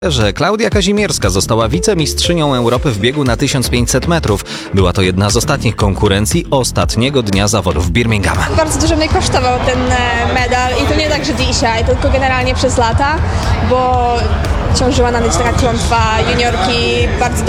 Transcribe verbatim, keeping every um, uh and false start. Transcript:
że Klaudia Kazimierska została wicemistrzynią Europy w biegu na tysiąc pięćset metrów. Była to jedna z ostatnich konkurencji ostatniego dnia zawodów w Birmingham. Bardzo dużo mnie kosztował ten medal i to nie tak, że dzisiaj, tylko generalnie przez lata, bo ciążyła na mnie taka klątwa juniorki bardzo